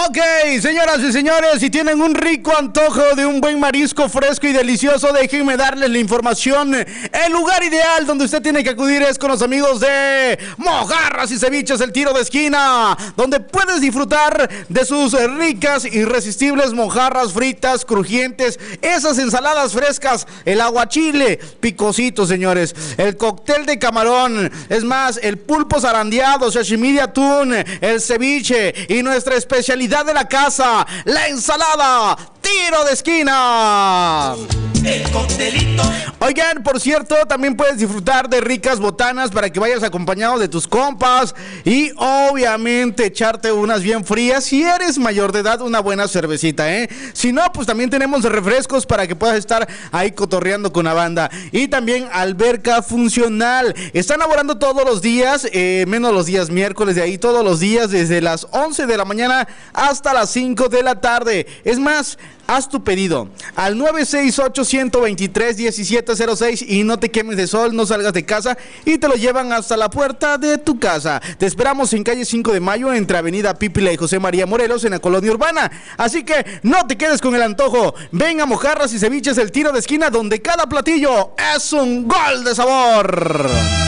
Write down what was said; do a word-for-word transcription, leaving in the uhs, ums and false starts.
Ok, señoras y señores, si tienen un rico antojo de un buen marisco fresco y delicioso, déjenme darles la información. El lugar ideal donde usted tiene que acudir es con los amigos de Mojarras y Ceviches El Tiro de Esquina, donde puedes disfrutar de sus ricas, irresistibles mojarras fritas, crujientes, esas ensaladas frescas, el aguachile, picosito, señores, el cóctel de camarón, es más, el pulpo zarandeado, sashimi de atún, el ceviche y nuestra especialidad de la casa, la ensalada Tiro de Esquina. El coctelito. Oigan, por cierto, también puedes disfrutar de ricas botanas para que vayas acompañado de tus compas y obviamente echarte unas bien frías. Si eres mayor de edad, una buena cervecita, ¿eh? Si no, pues también tenemos refrescos para que puedas estar ahí cotorreando con la banda. Y también alberca funcional. Están laborando todos los días, eh, menos los días miércoles, de ahí todos los días desde las once de la mañana hasta las cinco de la tarde. Es más, haz tu pedido al nueve seis ocho, uno dos tres, uno siete cero seis y no te quemes de sol, no salgas de casa y te lo llevan hasta la puerta de tu casa. Te esperamos en calle cinco de mayo entre avenida Pípila y José María Morelos en la colonia urbana. Así que no te quedes con el antojo. Ven a Mojarras y Ceviches El Tiro de Esquina, donde cada platillo es un gol de sabor.